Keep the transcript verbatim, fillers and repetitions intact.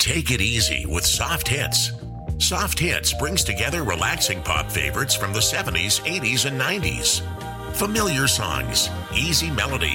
Take it easy with Soft Hits. Soft Hits brings together relaxing pop favorites from the seventies, eighties, and nineties. Familiar songs, easy melodies,